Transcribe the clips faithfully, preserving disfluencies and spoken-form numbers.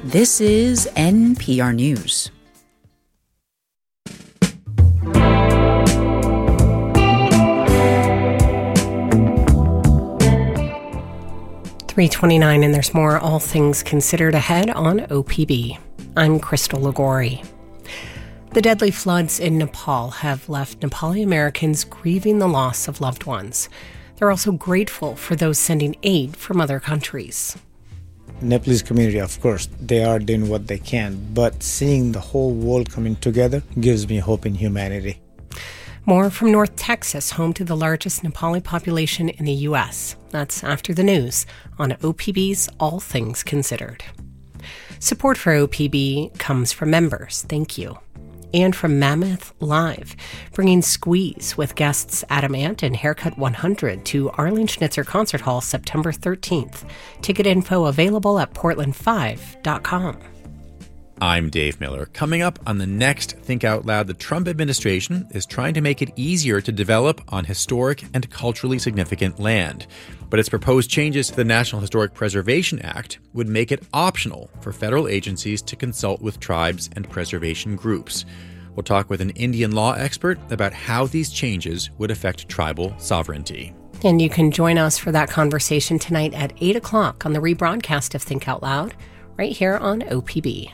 This is N P R News. three twenty-nine, and there's more All Things Considered ahead on O P B. I'm Crystal Lagori. The deadly floods in Nepal have left Nepali Americans grieving the loss of loved ones. They're also grateful for those sending aid from other countries. Nepalese community, of course, they are doing what they can, but seeing the whole world coming together gives me hope in humanity. More from North Texas, home to the largest Nepali population in the U S. That's after the news on O P B's All Things Considered. Support for O P B comes from members. Thank you. And from Mammoth Live, bringing Squeeze with guests Adam Ant and Haircut one hundred to Arlene Schnitzer Concert Hall September thirteenth. Ticket info available at portland five dot com. I'm Dave Miller. Coming up on the next Think Out Loud, the Trump administration is trying to make it easier to develop on historic and culturally significant land. But its proposed changes to the National Historic Preservation Act would make it optional for federal agencies to consult with tribes and preservation groups. We'll talk with an Indian law expert about how these changes would affect tribal sovereignty. And you can join us for that conversation tonight at eight o'clock on the rebroadcast of Think Out Loud, right here on O P B.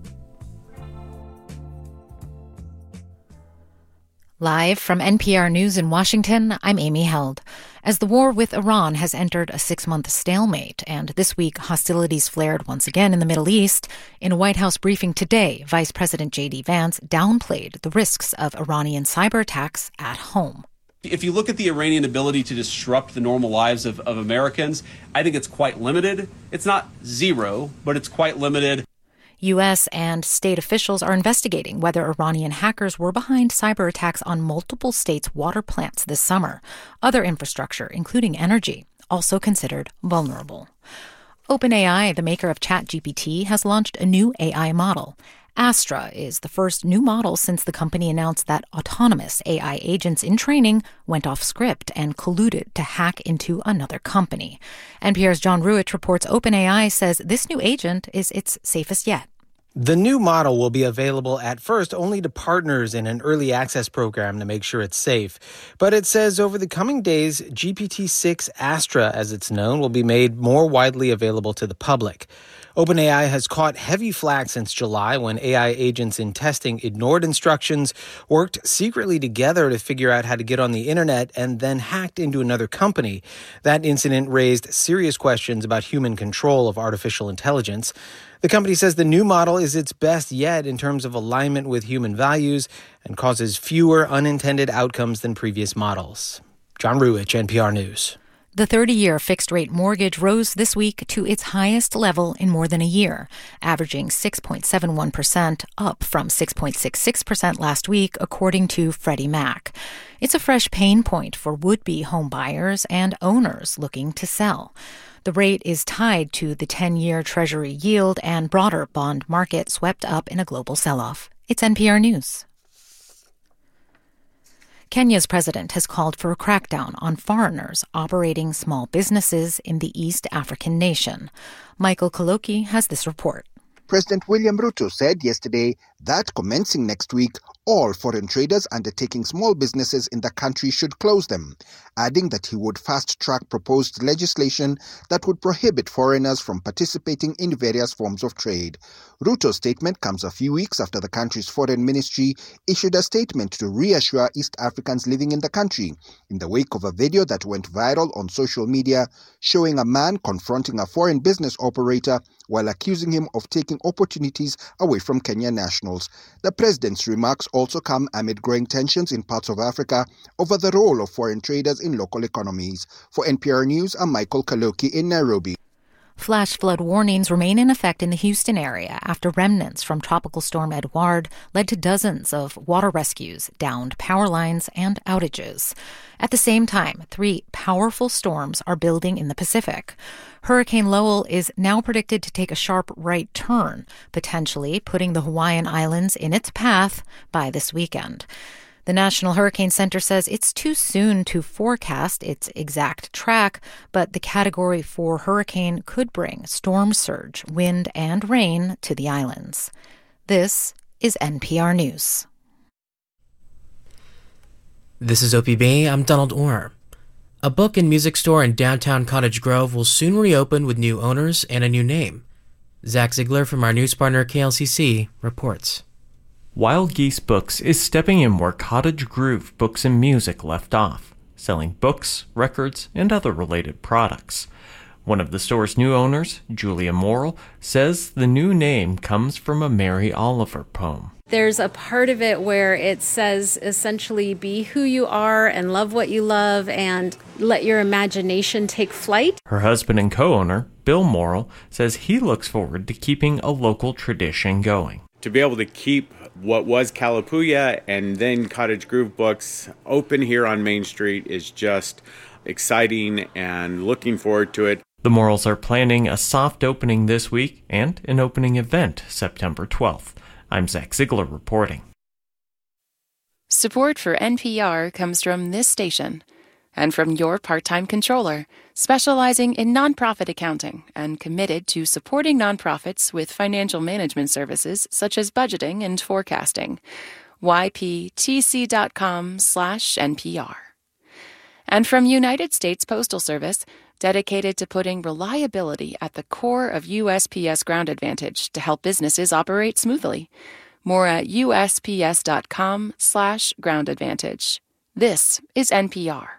Live from N P R News in Washington, I'm Amy Held. As the war with Iran has entered a six-month stalemate, and this week hostilities flared once again in the Middle East, in a White House briefing today, Vice President J D. Vance downplayed the risks of Iranian cyber attacks at home. If you look at the Iranian ability to disrupt the normal lives of, of Americans, I think it's quite limited. It's not zero, but it's quite limited. U S and state officials are investigating whether Iranian hackers were behind cyber attacks on multiple states' water plants this summer. Other infrastructure, including energy, also considered vulnerable. OpenAI, the maker of ChatGPT, has launched a new A I model. Astra is the first new model since the company announced that autonomous A I agents in training went off script and colluded to hack into another company. N P R's John Ruich reports OpenAI says this new agent is its safest yet. The new model will be available at first only to partners in an early access program to make sure it's safe. But it says over the coming days, G P T six Astra, as it's known, will be made more widely available to the public. OpenAI has caught heavy flack since July when A I agents in testing ignored instructions, worked secretly together to figure out how to get on the internet, and then hacked into another company. That incident raised serious questions about human control of artificial intelligence. The company says the new model is its best yet in terms of alignment with human values and causes fewer unintended outcomes than previous models. John Ruich, N P R News. The thirty-year fixed-rate mortgage rose this week to its highest level in more than a year, averaging six point seven one percent, up from six point six six percent last week, according to Freddie Mac. It's a fresh pain point for would-be home buyers and owners looking to sell. The rate is tied to the ten-year Treasury yield, and broader bond market swept up in a global sell-off. It's N P R News. Kenya's president has called for a crackdown on foreigners operating small businesses in the East African nation. Michael Kaloki has this report. President William Ruto said yesterday that commencing next week, all foreign traders undertaking small businesses in the country should close them, adding that he would fast-track proposed legislation that would prohibit foreigners from participating in various forms of trade. Ruto's statement comes a few weeks after the country's foreign ministry issued a statement to reassure East Africans living in the country, in the wake of a video that went viral on social media showing a man confronting a foreign business operator while accusing him of taking opportunities away from Kenyan nationals. The president's remarks also come amid growing tensions in parts of Africa over the role of foreign traders in local economies. For N P R News, I'm Michael Kaloki in Nairobi. Flash flood warnings remain in effect in the Houston area after remnants from Tropical Storm Edouard led to dozens of water rescues, downed power lines, and outages. At the same time, three powerful storms are building in the Pacific. Hurricane Lowell is now predicted to take a sharp right turn, potentially putting the Hawaiian Islands in its path by this weekend. The National Hurricane Center says it's too soon to forecast its exact track, but the Category four hurricane could bring storm surge, wind, and rain to the islands. This is N P R News. This is O P B. I'm Donald Orr. A book and music store in downtown Cottage Grove will soon reopen with new owners and a new name. Zach Ziegler from our news partner K L C C reports. Wild Geese Books is stepping in where Cottage Grove Books and Music left off, selling books, records, and other related products. One of the store's new owners, Julia Morrill, says the new name comes from a Mary Oliver poem. There's a part of it where it says essentially be who you are and love what you love and let your imagination take flight. Her husband and co-owner, Bill Morrill, says he looks forward to keeping a local tradition going. To be able to keep what was Kalapuya and then Cottage Grove Books open here on Main Street is just exciting and looking forward to it. The Morrills are planning a soft opening this week and an opening event September twelfth. I'm Zach Ziegler reporting. Support for N P R comes from this station and from your part-time controller, specializing in nonprofit accounting and committed to supporting nonprofits with financial management services such as budgeting and forecasting. Y P T C dot com slash N P R. And from United States Postal Service, dedicated to putting reliability at the core of U S P S Ground Advantage to help businesses operate smoothly. More at U S P S dot com slash Ground Advantage. This is N P R.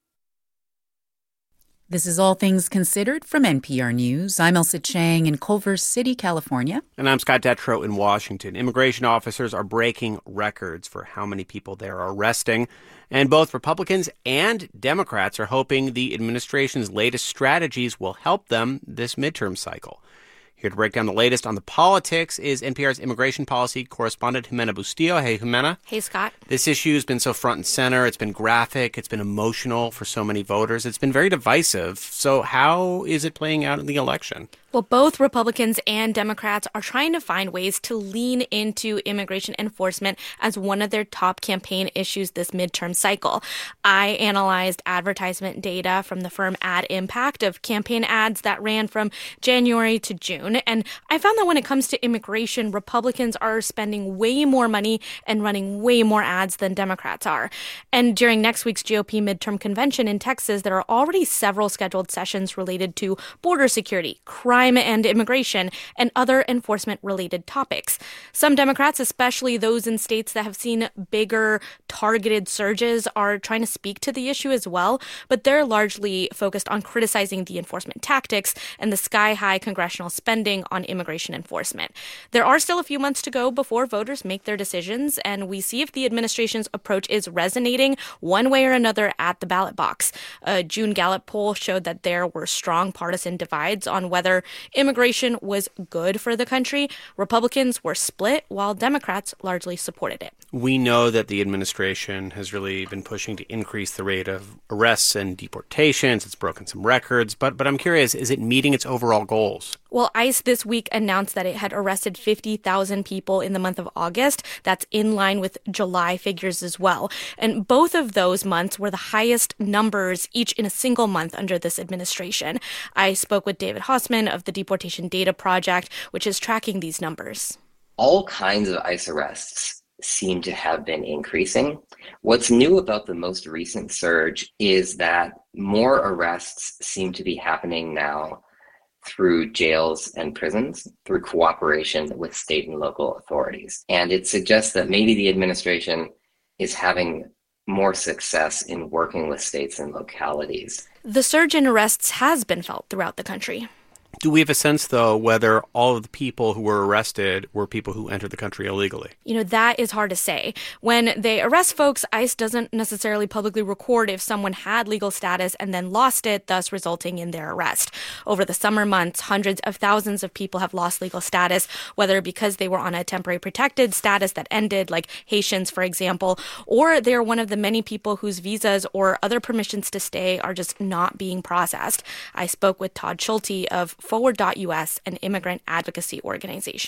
This is All Things Considered from N P R News. I'm Elsa Chang in Culver City, California. And I'm Scott Detrow in Washington. Immigration officers are breaking records for how many people they are arresting. And both Republicans and Democrats are hoping the administration's latest strategies will help them this midterm cycle. Here to break down the latest on the politics is N P R's immigration policy correspondent Jimena Bustillo. Hey, Jimena. Hey, Scott. This issue has been so front and center. It's been graphic. It's been emotional for so many voters. It's been very divisive. So how is it playing out in the election? Well, both Republicans and Democrats are trying to find ways to lean into immigration enforcement as one of their top campaign issues this midterm cycle. I analyzed advertisement data from the firm Ad Impact of campaign ads that ran from January to June, and I found that when it comes to immigration, Republicans are spending way more money and running way more ads than Democrats are. And during next week's G O P midterm convention in Texas, there are already several scheduled sessions related to border security, crime, and immigration, and other enforcement-related topics. Some Democrats, especially those in states that have seen bigger targeted surges, are trying to speak to the issue as well, but they're largely focused on criticizing the enforcement tactics and the sky-high congressional spending on immigration enforcement. There are still a few months to go before voters make their decisions, and we see if the administration's approach is resonating one way or another at the ballot box. A June Gallup poll showed that there were strong partisan divides on whether immigration was good for the country. Republicans were split, while Democrats largely supported it. We know that the administration has really been pushing to increase the rate of arrests and deportations. It's broken some records, but but I'm curious, is it meeting its overall goals? Well, ICE this week announced that it had arrested fifty thousand people in the month of August. That's in line with July figures as well. And both of those months were the highest numbers each in a single month under this administration. I spoke with David Hausman of the Deportation Data Project, which is tracking these numbers. All kinds of ICE arrests seem to have been increasing. What's new about the most recent surge is that more arrests seem to be happening now through jails and prisons, through cooperation with state and local authorities. And it suggests that maybe the administration is having more success in working with states and localities. The surge in arrests has been felt throughout the country. Do we have a sense, though, whether all of the people who were arrested were people who entered the country illegally? You know, that is hard to say. When they arrest folks, ICE doesn't necessarily publicly record if someone had legal status and then lost it, thus resulting in their arrest. Over the summer months, hundreds of thousands of people have lost legal status, whether because they were on a temporary protected status that ended, like Haitians, for example, or they're one of the many people whose visas or other permissions to stay are just not being processed. I spoke with Todd Schulte of Forward dot U S, an immigrant advocacy organization.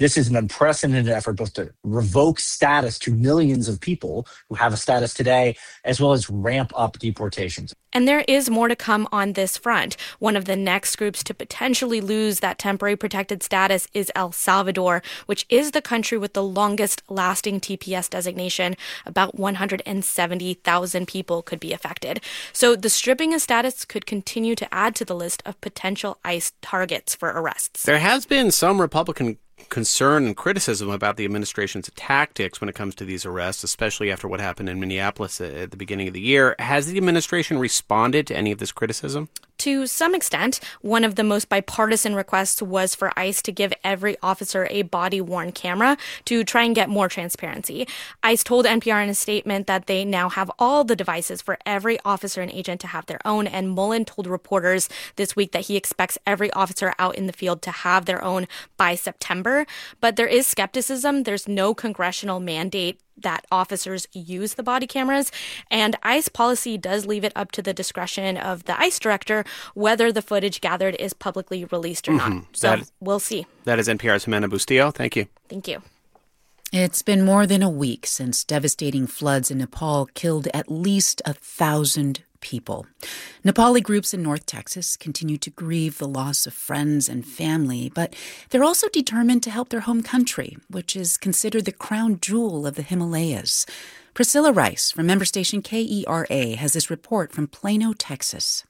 This is an unprecedented effort both to revoke status to millions of people who have a status today, as well as ramp up deportations. And there is more to come on this front. One of the next groups to potentially lose that temporary protected status is El Salvador, which is the country with the longest lasting T P S designation. About one hundred seventy thousand people could be affected. So the stripping of status could continue to add to the list of potential ICE targets for arrests. There has been some Republican concern and criticism about the administration's tactics when it comes to these arrests, especially after what happened in Minneapolis at the beginning of the year. Has the administration responded to any of this criticism? To some extent, one of the most bipartisan requests was for ICE to give every officer a body-worn camera to try and get more transparency. ICE told N P R in a statement that they now have all the devices for every officer and agent to have their own, and Mullen told reporters this week that he expects every officer out in the field to have their own by September. But there is skepticism. There's no congressional mandate that officers use the body cameras, and ICE policy does leave it up to the discretion of the ICE director whether the footage gathered is publicly released or mm-hmm. not. So that, we'll see. That is N P R's Jimena Bustillo. Thank you. Thank you. It's been more than a week since devastating floods in Nepal killed at least a thousand people. Nepali groups in North Texas continue to grieve the loss of friends and family, but they're also determined to help their home country, which is considered the crown jewel of the Himalayas. Priscilla Rice from member station K E R A has this report from Plano, Texas.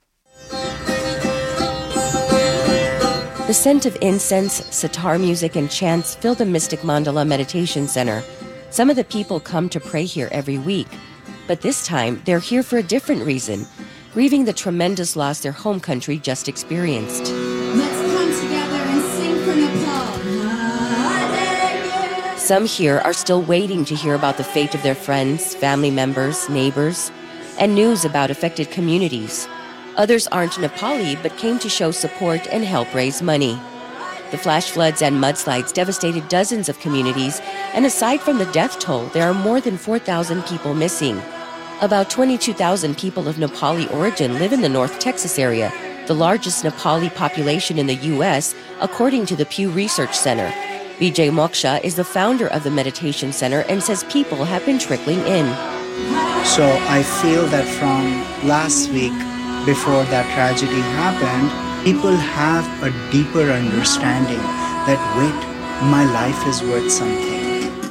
The scent of incense, sitar music, and chants fill the Mystic Mandala Meditation Center. Some of the people come to pray here every week. But this time, they're here for a different reason, grieving the tremendous loss their home country just experienced. Let's come together and sing for Nepal. Some here are still waiting to hear about the fate of their friends, family members, neighbors, and news about affected communities. Others aren't Nepali, but came to show support and help raise money. The flash floods and mudslides devastated dozens of communities, and aside from the death toll, there are more than four thousand people missing. About twenty-two thousand people of Nepali origin live in the North Texas area, the largest Nepali population in the U S, according to the Pew Research Center. Vijay Moksha is the founder of the Meditation Center and says people have been trickling in. So I feel that from last week, before that tragedy happened, people have a deeper understanding that, wait, my life is worth something.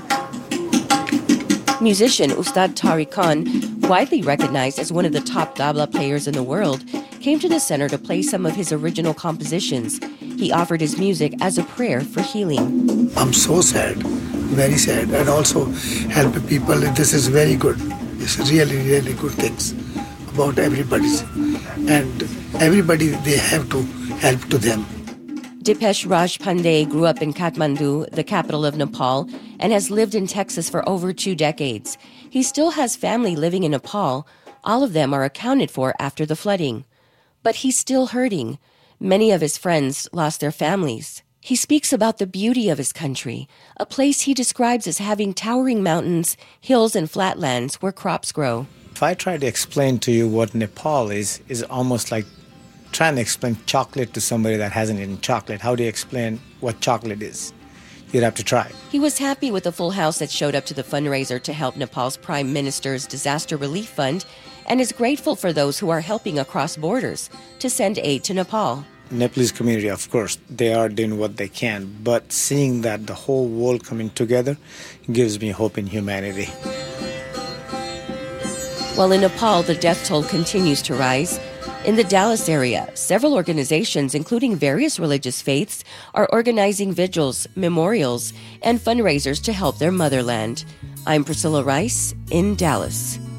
Musician Ustad Tariq Khan, widely recognized as one of the top tabla players in the world, came to the center to play some of his original compositions. He offered his music as a prayer for healing. I'm so sad, very sad, and also help people. This is very good. It's really, really good things about everybody's. And everybody, they have to help to them. Dipesh Raj Pandey grew up in Kathmandu, the capital of Nepal, and has lived in Texas for over two decades. He still has family living in Nepal. All of them are accounted for after the flooding. But he's still hurting. Many of his friends lost their families. He speaks about the beauty of his country, a place he describes as having towering mountains, hills, and flatlands where crops grow. If I try to explain to you what Nepal is, is almost like trying to explain chocolate to somebody that hasn't eaten chocolate. How do you explain what chocolate is? You'd have to try. He was happy with the full house that showed up to the fundraiser to help Nepal's Prime Minister's Disaster Relief Fund, and is grateful for those who are helping across borders to send aid to Nepal. Nepalese community, of course, they are doing what they can, but seeing that the whole world coming together gives me hope in humanity. While in Nepal, the death toll continues to rise. In the Dallas area, several organizations, including various religious faiths, are organizing vigils, memorials, and fundraisers to help their motherland. I'm Priscilla Rice in Dallas.